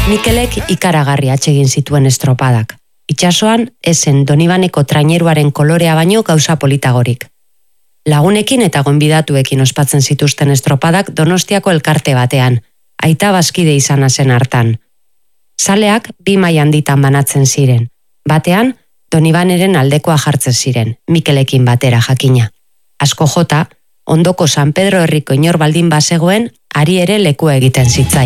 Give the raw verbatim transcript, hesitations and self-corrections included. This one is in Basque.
Mikelek ikaragarri atsegin zituen estropadak. Itsasoan, esen Donibaneko traineruaren kolorea baino gauza politagorik. Lagunekin eta gonbidatuekin ospatzen zituzten estropadak Donostiako elkarte batean, aita bazkide izana zen hartan. Zaleak bi mai handitan banatzen ziren. Batean, Donibaneren aldekoa jartzen ziren, Mikelekin batera jakina. Asko jota, ondoko San Pedro herriko inor baldin bazegoen, ari ere lekua egiten zitzaien.